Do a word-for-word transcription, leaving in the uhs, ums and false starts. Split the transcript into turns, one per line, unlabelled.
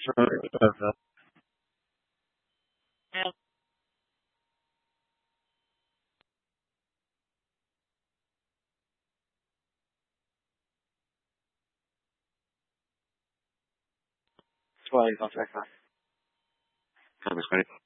Sorry about that. That's why I got that. That was great.